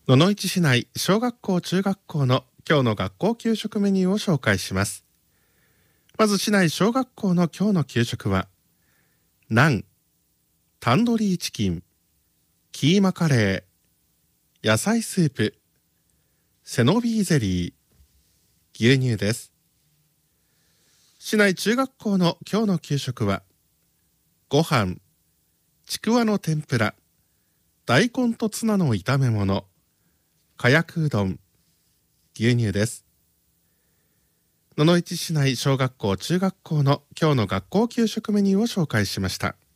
野々市市内小学校中学校の今日の学校給食メニューを紹介します。まず市内小学校の今日の給食は、ナン、タンドリーチキン、キーマカレー、野菜スープ、セノビーゼリー、牛乳です。市内中学校の今日の給食は、ご飯、ちくわの天ぷら、大根とツナの炒め物、かやくうどん、牛乳です。野々市市内小学校中学校の今日の学校給食メニューを紹介しました。